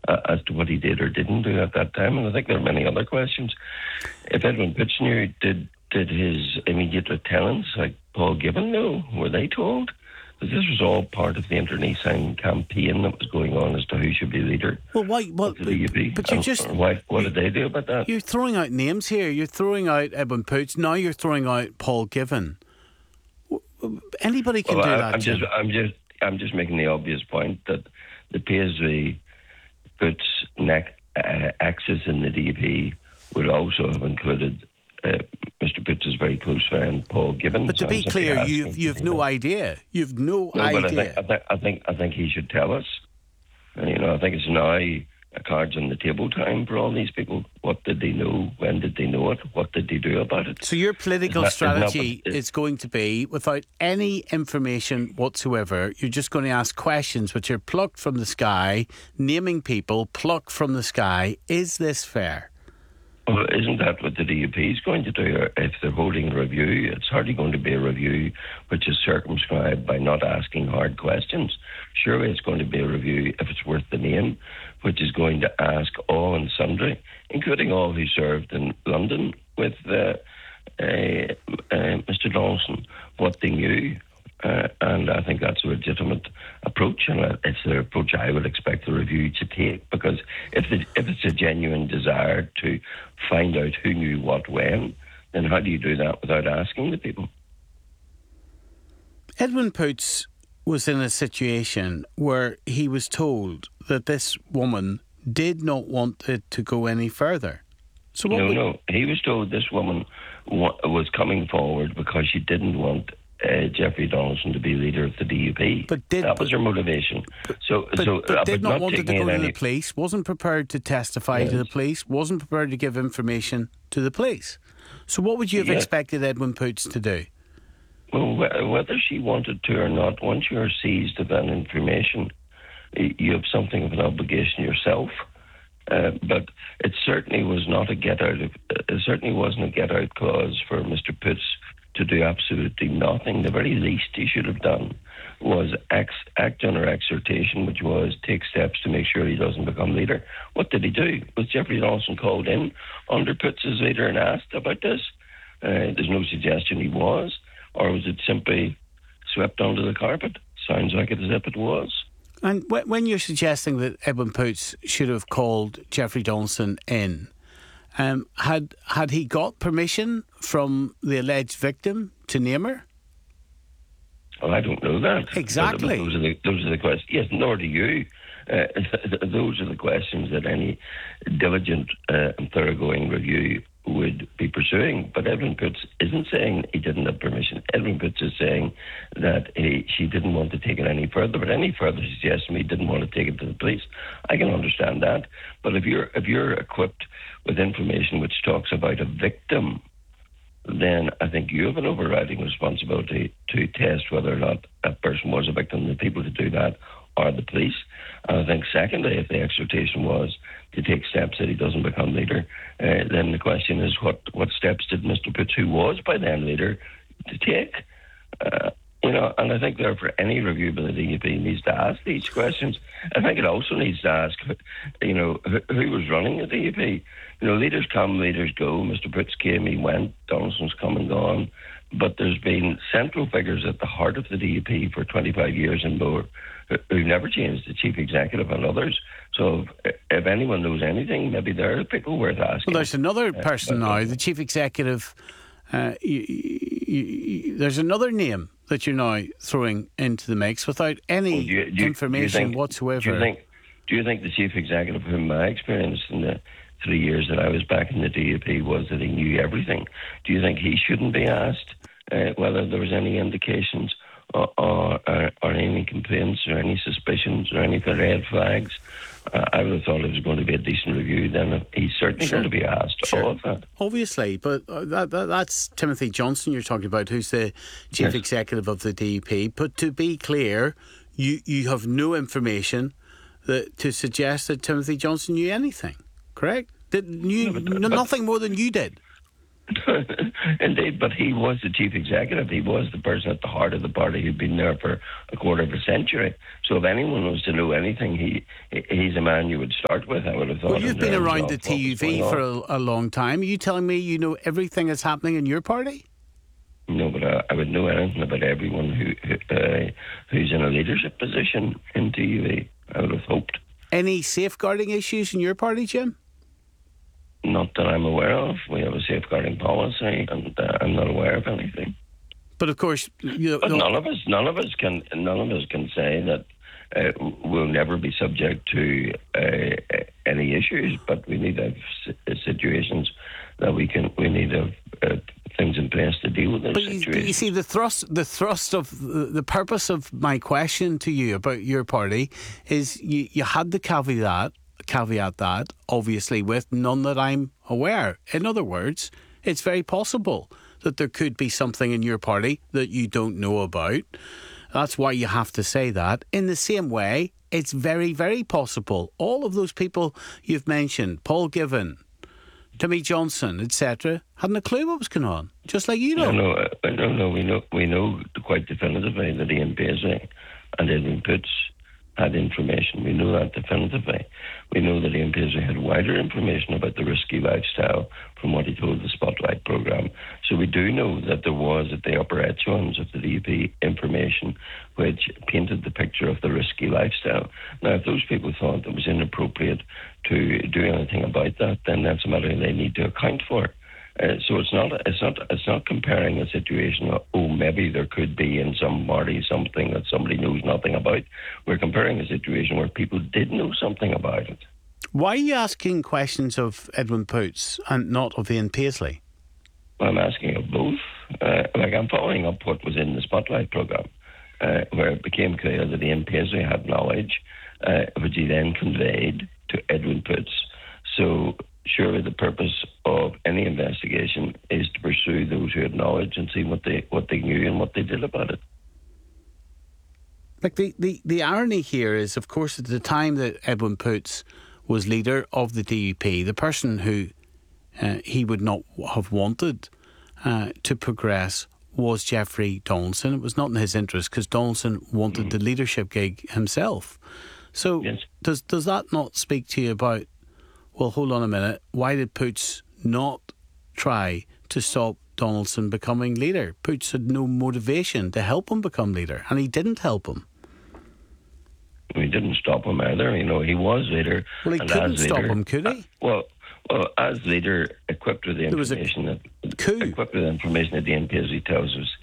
as to what he did or didn't do at that time. And I think there are many other questions. If Edwin Poots knew, did his immediate lieutenants, like Paul Gibbon, know? Were they told? Because this was all part of the internecine campaign that was going on as to who should be leader. Well, why? Well, of the DUP. But you just... What did they do about that? You're throwing out names here. You're throwing out Edwin Poots. Now you're throwing out Paul Gibbon. Anybody can do that. I'm just making the obvious point that the PSV Poots axis in the DUP would also have included Mr. Poots' very close friend Paul Gibbon. But to be clear, you've no idea. You've no idea. But I think he should tell us. And, I think it's now a cards on the table time for all these people. What did they know? When did they know it? What did they do about it? So your political strategy is going to be, without any information whatsoever, you're just going to ask questions which are plucked from the sky, naming people plucked from the sky. Is this fair? Well, isn't that what the DUP is going to do? If they're holding a review, it's hardly going to be a review which is circumscribed by not asking hard questions. Surely it's going to be a review, if it's worth the name, which is going to ask all and sundry, including all who served in London with Mr. Donaldson, what they knew. And I think that's a legitimate approach, and it's the approach I would expect the review to take, because if it's a genuine desire to find out who knew what when, then how do you do that without asking the people? Edwin Poots was in a situation where he was told that this woman did not want it to go any further. So No, he was told this woman was coming forward because she didn't want Jeffrey Donaldson to be leader of the DUP. That was her motivation. But did not want to go to the police, wasn't prepared to testify to the police, wasn't prepared to give information to the police. So what would you have expected Edwin Poots to do? Well, whether she wanted to or not, once you're seized of that information, you have something of an obligation yourself. But it certainly was not a get-out. It certainly wasn't a get-out clause for Mr. Poots to do absolutely nothing. The very least he should have done was act under exhortation, which was take steps to make sure he doesn't become leader. What did he do? Was Jeffrey Donaldson called in under Poots as leader and asked about this? There's no suggestion he was. Or was it simply swept under the carpet? Sounds like it as if it was. And when you're suggesting that Edwin Poots should have called Jeffrey Donaldson in, had he got permission from the alleged victim to name her? Well, I don't know that. Exactly. Those are the questions. Yes, nor do you. Those are the questions that any diligent and thoroughgoing review would be pursuing. But Edwin Poots isn't saying he didn't have permission. Edwin Poots is saying that she didn't want to take it any further. But any further suggestion he didn't want to take it to the police, I can understand that. But if you're equipped with information which talks about a victim, then I think you have an overriding responsibility to test whether or not that person was a victim. The people to do that are the police. And I think secondly, if the exhortation was to take steps that he doesn't become leader, then the question is what steps did Mr. Poots, who was by then leader, to take? And I think therefore any review by the DUP needs to ask these questions. I think it also needs to ask, who was running the DUP? Leaders come, leaders go. Mr. Poots came, he went. Donaldson's come and gone. But there's been central figures at the heart of the DUP for 25 years and more who never changed, the chief executive and others. So if anyone knows anything, maybe there are people worth asking. Well, there's another person now, the chief executive. There's another name that you're now throwing into the mix without any information whatsoever. Do you think the chief executive, whom my experience in the 3 years that I was back in the DUP was that he knew everything, do you think he shouldn't be asked whether there was any indications or any complaints or any suspicions or any red flags? I would have thought it was going to be a decent review. Then he's certainly going to be asked all of that. Obviously, but that's Timothy Johnson you're talking about, who's the chief executive of the DUP. But to be clear, you have no information to suggest that Timothy Johnson knew anything, correct? Nothing more than you did. Indeed, but he was the chief executive. He was the person at the heart of the party who'd been there for a quarter of a century. So if anyone was to know anything, he's a man you would start with, I would have thought. Well, you've been around the TUV for a long time. Are you telling me you know everything that's happening in your party? No, but I would know anything about everyone who's in a leadership position in TUV, I would have hoped. Any safeguarding issues in your party, Jim? Not that I'm aware of. We have a safeguarding policy, and I'm not aware of anything. But of course, but none of us can say that we'll never be subject to any issues. But we need to have situations that we need to have things in place to deal with those situations. But you see, the thrust of the purpose of my question to you about your party is you had the caveat that, obviously, with none that I'm aware. In other words, it's very possible that there could be something in your party that you don't know about. That's why you have to say that. In the same way, it's very, very possible. All of those people you've mentioned, Paul Givan, Timmy Johnson, etc., hadn't a clue what was going on, just like you know. No, we know quite definitively that Ian Paisley and Edwin Poots had information. We know that definitively. We know that Ian Paisley had wider information about the risky lifestyle from what he told the Spotlight programme. So we do know that there was, at the upper echelons of the DUP, information which painted the picture of the risky lifestyle. Now, if those people thought it was inappropriate to do anything about that, then that's a matter they need to account for. So it's not comparing a situation of, maybe there could be in some party something that somebody knows nothing about. We're comparing a situation where people did know something about it. Why are you asking questions of Edwin Poots and not of Ian Paisley? Well, I'm asking of both. I'm following up what was in the Spotlight programme, where it became clear that Ian Paisley had knowledge, which he then conveyed to Edwin Poots. So surely the purpose of any investigation is to pursue those who had knowledge and see what they knew and what they did about it. Like the irony here is, of course, at the time that Edwin Poots was leader of the DUP, the person who he would not have wanted to progress was Jeffrey Donaldson. It was not in his interest because Donaldson wanted the leadership gig himself. So yes. Does that not speak to you about, well, hold on a minute, why did Poots not try to stop Donaldson becoming leader? Poots had no motivation to help him become leader, and he didn't help him. He didn't stop him either. You know, he was leader. Well, he couldn't stop him, could he? Well, as leader, equipped with the information that Ian Paisley tells us